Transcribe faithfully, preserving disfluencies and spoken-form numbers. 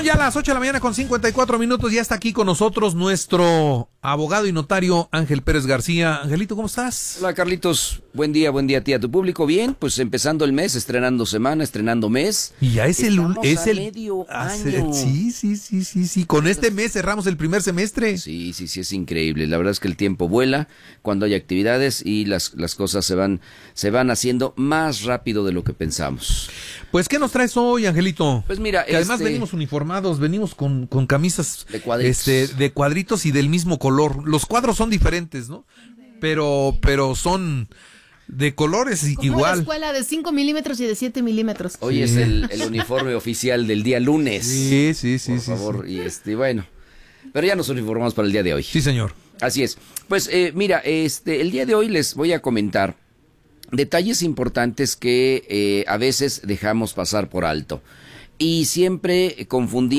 Son ya las ocho de la mañana con cincuenta y cuatro minutos. Ya está aquí con nosotros nuestro abogado y notario Ángel Pérez García. Angelito, ¿cómo estás? Hola, Carlitos. Buen día, buen día a ti, a tu público. Bien, pues empezando el mes, estrenando semana, estrenando mes. Y ya es Estamos el... Es a el medio hace- año. Sí, sí, sí, sí, sí. Con este mes cerramos el primer semestre. Sí, sí, sí, es increíble. La verdad es que el tiempo vuela cuando hay actividades y las, las cosas se van, se van haciendo más rápido de lo que pensamos. Pues, ¿qué nos traes hoy, Angelito? Pues mira, que además este- venimos uniformados, venimos con, con camisas De cuadritos. este, de cuadritos y del mismo color. Los cuadros son diferentes, ¿no? Pero, pero son de colores i- Como la igual. escuela de cinco milímetros y de siete milímetros. Hoy Sí. es el, el uniforme oficial del día lunes. Sí, sí, sí, Por sí, favor, sí. y este, bueno. Pero ya nos uniformamos para el día de hoy. Sí, señor. Así es. Pues eh, mira, este, el día de hoy les voy a comentar detalles importantes que eh, a veces dejamos pasar por alto. Y siempre confundimos